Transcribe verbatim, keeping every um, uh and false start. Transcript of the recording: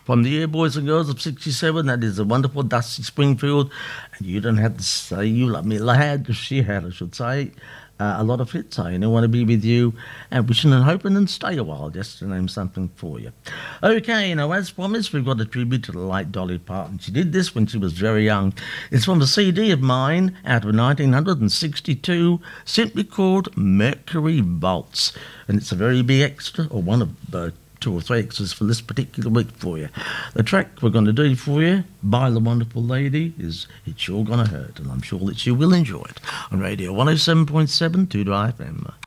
From the Air Boys and Girls of sixty-seven, that is the wonderful Dusty Springfield. And you don't have to say you love me, lad. She had, I should say, uh, a lot of hits. I only want to be with you, and wishing and hoping and stay a while, just to name something for you. Okay, now as promised, we've got a tribute to the late Dolly Parton. She did this when she was very young. It's from a C D of mine out of nineteen sixty-two, simply called Mercury Waltz. And it's a very big extra, or one of the two or three extras for this particular week for you. The track we're going to do for you by the wonderful lady is It's Sure Gonna Hurt, and I'm sure that you will enjoy it on Radio one oh seven point seven Two Drive F M.